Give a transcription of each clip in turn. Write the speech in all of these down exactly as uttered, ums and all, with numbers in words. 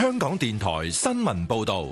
香港電台新聞報道。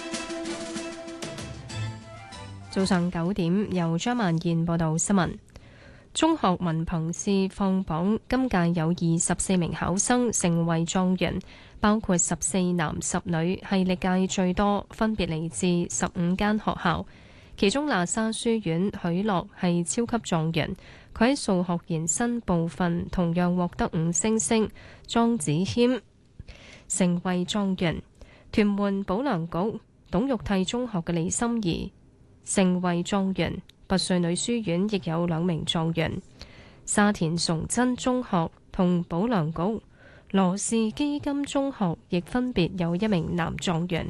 早上九點，由張萬燕報道新聞。中學文憑試放榜，今屆有二十四名考生成為狀元，包括十四男十女，係歷屆最多，分別嚟自十五間學校。其中喇沙書院許樂係超級狀元，佢喺數學延伸部分同樣獲得五星星。莊子謙成為狀元，屯門保良局董玉娣中學嘅李心怡成為狀元。拔萃女書院亦有兩名狀元，沙田崇真中學同保良局羅氏基金中學亦分別有一名男狀元。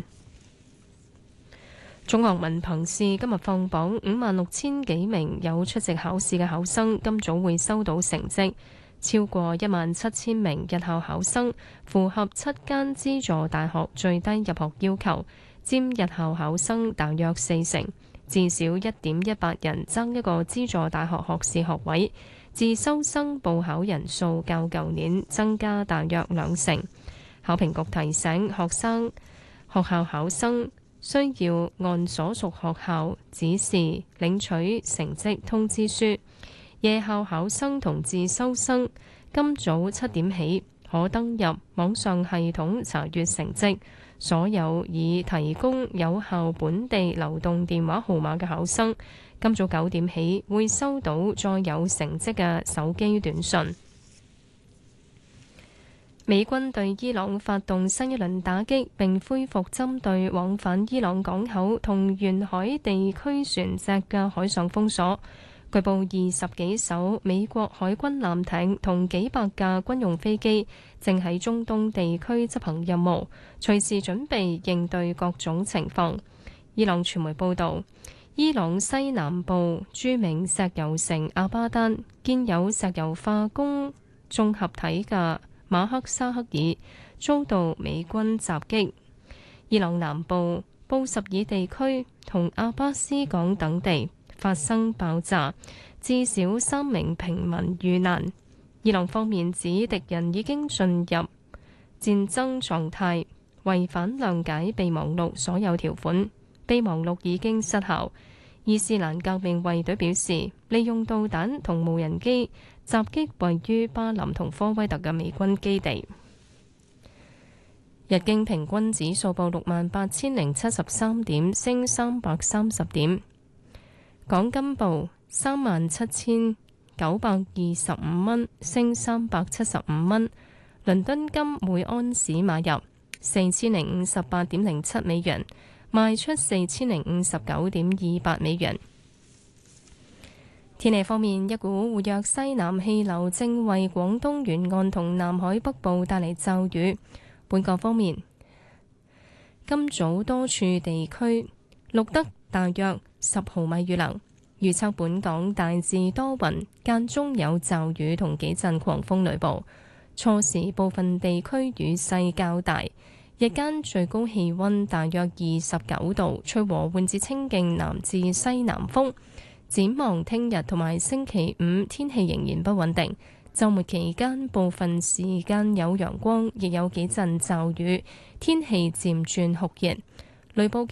中學文憑試今日放榜，五萬六千幾名有出席考試嘅考生今早會收到成績，超過一萬七千名日校考生符合七間資助大學最低入學要求，佔日校考生大約四成。至少一點一八人爭一個資助大學學士學位，自修生報考人數較舊年增加大約兩成。考評局提醒學生、學校考生需要按所屬學校指示領取成績通知書。夜校考生同自修生今早七點起可登入網上系統查閱成績。所有已提供有效本地流動電話號碼嘅考生，今早九點起會收到載有成績嘅手機短訊。美軍對伊朗發動新一輪打擊，並恢復針對往返伊朗港口同沿海地區船隻嘅海上封鎖。據報二十幾艘美國海軍艦艇同幾百架軍用飛機正喺中東地區執行任務，隨時準備應對各種情況。伊朗傳媒報導，伊朗西南部著名石油城阿巴丹建有石油化工綜合體嘅馬克沙克爾遭到美軍襲擊。伊朗南部布什爾地區同阿巴斯港等地發生爆炸，至少三名平民遇難。伊朗方面指敵人已經進入戰爭狀態，違反諒解備忘錄所有條款，備忘錄已經失效。伊斯蘭革命衛隊表示，利用導彈同無人機襲擊位於巴林同科威特嘅美軍基地。日經平均指數報六萬八千零七十三點，升三百三十點。港金報三萬七千九百二十五蚊，升三百七十五蚊。倫敦金每安士買入四千零五十八點零七美元，賣出四千零五十九點二八美元。天氣方面，一股活躍西南氣流正為廣東沿岸同南海北部帶嚟驟雨。本港方面，今早多處地區錄得大約十毫米雨量，預測本港大致多雲，間中有驟雨同幾陣狂風雷暴。初時部分地區雨勢較大，日間最高氣溫大約二十九度，吹和緩至清勁南至西南風。展望聽日同埋星期五天氣仍然不穩定，週末期間部分時間有陽光，亦有幾陣驟雨，天氣漸轉酷熱。雷暴